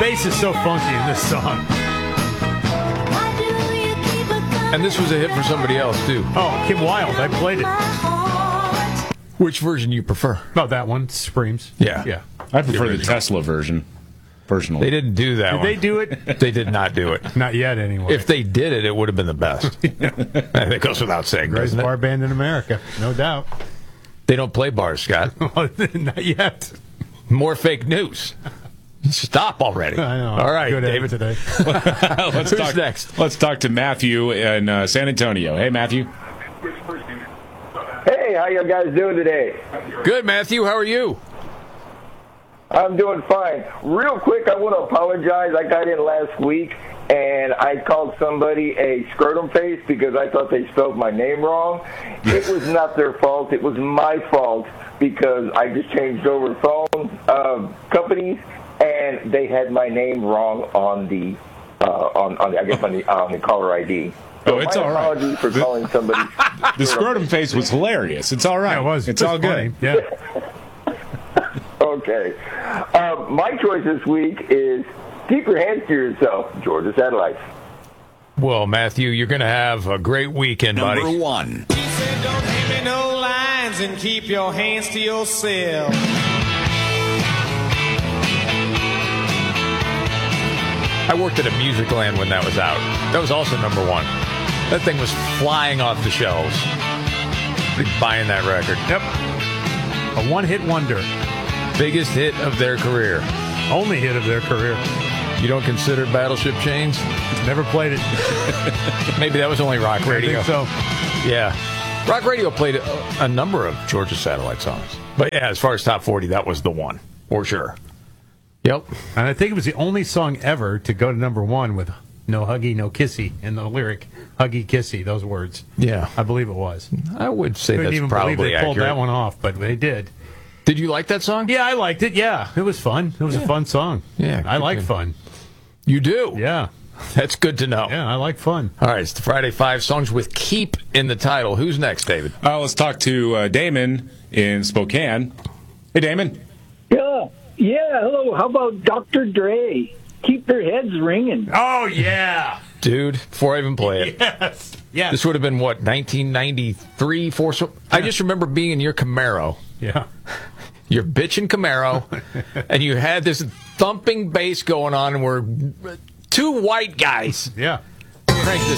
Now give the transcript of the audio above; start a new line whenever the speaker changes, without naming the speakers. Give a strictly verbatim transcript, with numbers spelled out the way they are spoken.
bass is so funky in this song.
And this was a hit for somebody else, too.
Oh, Kim Wilde. I played it.
Which version you prefer?
Oh, that one. Screams.
Yeah.
Yeah.
I prefer the Tesla version, personally.
They didn't do that
Did
one.
they do it?
They did not do it.
Not yet, anyway.
If they did it, it would have been the best. That goes without saying,
Greatest
doesn't
bar
it?
band in America. No doubt.
They don't play bars, Scott.
Not yet.
More fake news. Stop already.
I know.
All right,
Good
David.
today.
let's
Who's
talk,
next?
Let's talk to Matthew in uh, San Antonio. Hey, Matthew.
Hey, how you guys doing today?
Good, Matthew. How are you?
I'm doing fine. Real quick, I want to apologize. I got in last week, and I called somebody a scrotum face because I thought they spelled my name wrong. It was not their fault. It was my fault because I just changed over phone uh, companies, and they had my name wrong on the, uh, on, on the, I guess on the, on the caller I D. So
Oh, it's
my
all right.
apologies for calling somebody.
The scrotum face was hilarious. It's all right.
Yeah, it was.
It's
It was
all
funny.
good.
Yeah.
Okay. Um, my choice this week is keep your hands to yourself, Georgia Satellites.
Well, Matthew, you're going to have a great weekend,
Number
buddy.
one.
She said, don't hand me no lines and keep your hands to yourself.
I worked at a music land when that was out. That was also number one. That thing was flying off the shelves. Be buying that record.
Yep. A one-hit wonder.
Biggest hit of their career.
Only hit of their career.
You don't consider Battleship Chains?
Never played it.
Maybe that was only rock radio.
I think so.
Yeah. Rock radio played a, a number of Georgia Satellite songs. But yeah, as far as top forty, that was the one, for sure. Yep.
And I think it was the only song ever to go to number one with no huggy, no kissy in the lyric. Huggy, kissy, those words.
Yeah.
I believe it was.
I would say
Couldn't
that's
even
probably
believe they pulled
accurate.
that one off, but they did.
Did you like that song?
Yeah, I liked it. Yeah, it was fun. It was
Yeah.
a fun song.
Yeah,
I
good
like
good.
fun.
You do?
Yeah,
That's good to know.
yeah, I like fun.
All right, it's the Friday Five songs with keep in the title. Who's next, David?
Uh, let's talk to uh, Damon in Spokane. Hey, Damon.
Yeah, yeah. Hello. How about Doctor Dre? Keep their heads ringing.
Oh yeah,
Dude, before I even play it.
yes, yes.
This would have been, what, nineteen ninety-three? Four, so, I just remember being in your Camaro,
Yeah,
your bitchin' Camaro, and you had this thumping bass going on, and we're two white guys.
yeah.
Crank this